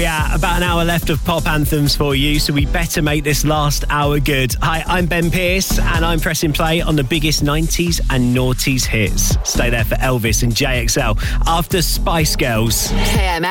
Yeah, about an hour left of pop anthems for you, so we better make this last hour good. Hi, I'm Ben Pearce, and I'm pressing play on the biggest 90s and noughties hits. Stay there for Elvis and JXL after Spice Girls. KM